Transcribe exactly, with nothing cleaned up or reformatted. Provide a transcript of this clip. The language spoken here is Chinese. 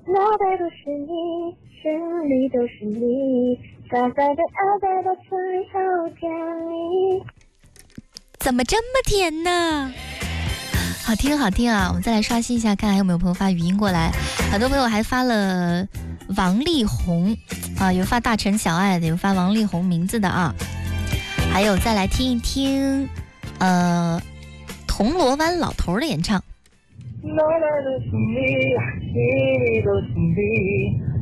脑袋都是你，心里都是你，傻傻的爱待到最后天里。 怎么这么甜呢？好听好听啊！我们再来刷新一下，看还有没有朋友发语音过来。很多朋友还发了王力宏啊，有发大城小爱的，有发王力宏名字的啊。还有再来听一听，呃，铜锣湾老头的演唱。 脑袋都是你，心里都是你，